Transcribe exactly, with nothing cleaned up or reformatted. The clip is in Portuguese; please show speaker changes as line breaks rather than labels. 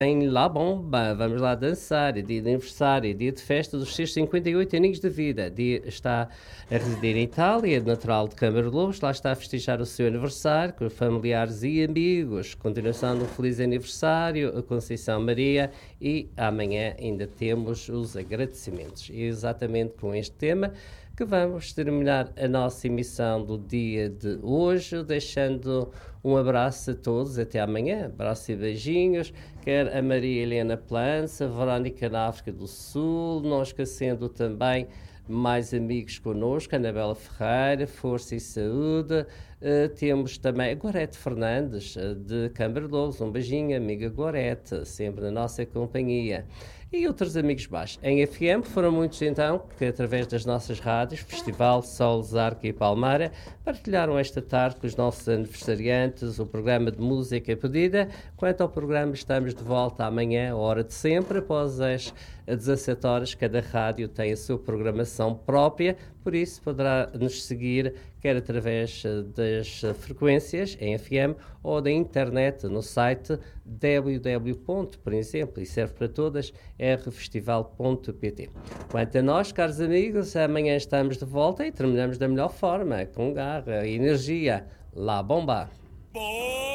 Em La Bomba, vamos lá dançar, é dia de aniversário, é dia de festa dos seus cinquenta e oito aninhos de vida. Dia, está a residir em Itália, é natural de Câmara de Lobos, lá está a festejar o seu aniversário com familiares e amigos. Continuação de um feliz aniversário a Conceição Maria e amanhã ainda temos os agradecimentos. E exatamente com este tema que vamos terminar a nossa emissão do dia de hoje, deixando um abraço a todos, até amanhã, abraço e beijinhos, quer a Maria Helena Plança, a Verónica na África do Sul, não esquecendo também mais amigos connosco, Anabela Ferreira, Força e Saúde, uh, temos também a Gorete Fernandes, uh, de Câmara de Lobos, um beijinho, amiga Gorete, sempre na nossa companhia. E outros amigos baixos. Em F M foram muitos então que através das nossas rádios, Festival, Sol, Zarca e Palmara, partilharam esta tarde com os nossos aniversariantes o programa de música pedida. Quanto ao programa, estamos de volta amanhã, a hora de sempre, após as dezassete horas, cada rádio tem a sua programação própria, por isso poderá nos seguir quer através das frequências em F M ou da internet no site w w w ponto, por exemplo, e serve para todas, r festival ponto p t. Quanto a nós, caros amigos, amanhã estamos de volta e terminamos da melhor forma, com garra e energia. La Bomba!